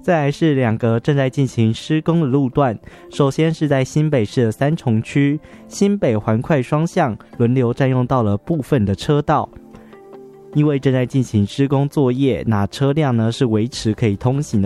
再来是2个正在进行施工的路段，首先是在新北市的三重区，新北环快双向轮流占用到了部分的车道，因为正在进行施工作业，那车辆呢是维持可以通行的